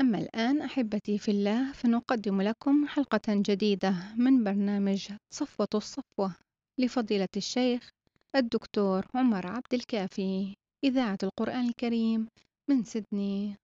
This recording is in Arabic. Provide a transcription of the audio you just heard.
أما الآن أحبتي في الله فنقدم لكم حلقة جديدة من برنامج صفوة الصفوة لفضيلة الشيخ الدكتور عمر عبد الكافي، إذاعة القرآن الكريم من سيدني